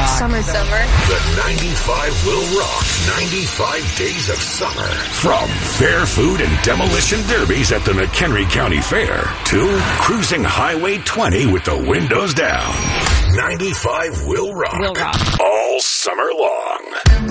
rock. Summer. The 95 will rock 95 days of summer. From fair food and demolition derbies at the McHenry County Fair to cruising Highway 20 with the windows down. 95 will rock. Will rock. All summer long.